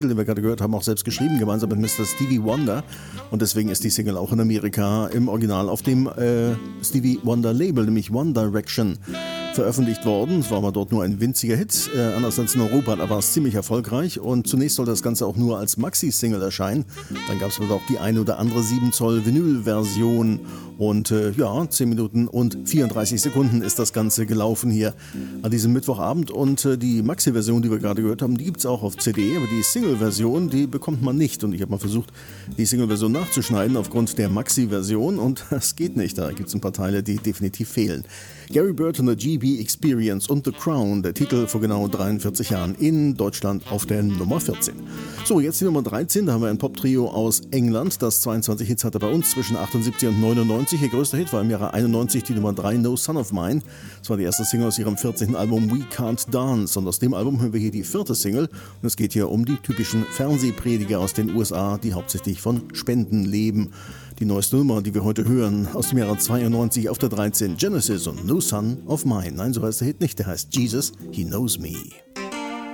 den wir gerade gehört haben, auch selbst geschrieben, gemeinsam mit Mr. Stevie Wonder. Und deswegen ist die Single auch in Amerika im Original auf dem Stevie Wonder Label, nämlich One Direction, veröffentlicht worden. Es war aber dort nur ein winziger Hit, anders als in Europa, da war es ziemlich erfolgreich. Und zunächst sollte das Ganze auch nur als Maxi-Single erscheinen. Dann gab es aber auch die eine oder andere 7 Zoll Vinyl-Version. Und 10 Minuten und 34 Sekunden ist das Ganze gelaufen hier an diesem Mittwochabend. Und die Maxi-Version, die wir gerade gehört haben, die gibt es auch auf CD, aber die Single-Version, die bekommt man nicht. Und ich habe mal versucht, die Single-Version nachzuschneiden aufgrund der Maxi-Version. Und das geht nicht, da gibt es ein paar Teile, die definitiv fehlen. Gary Burton, The GB Experience und The Crown, der Titel vor genau 43 Jahren in Deutschland auf der Nummer 14. So, jetzt die Nummer 13, da haben wir ein Pop-Trio aus England, das 22 Hits hatte bei uns zwischen 78 und 99. Ihr größter Hit war im Jahre 91 die Nummer 3, No Son of Mine. Das war die erste Single aus ihrem 14. Album We Can't Dance. Und aus dem Album hören wir hier die 4. Single. Und es geht hier um die typischen Fernsehprediger aus den USA, die hauptsächlich von Spenden leben. Die neueste Nummer, die wir heute hören, aus dem Jahre 92 auf der 13, Genesis und No Son of Mine. Nein, so heißt der Hit nicht, der heißt Jesus, He Knows Me.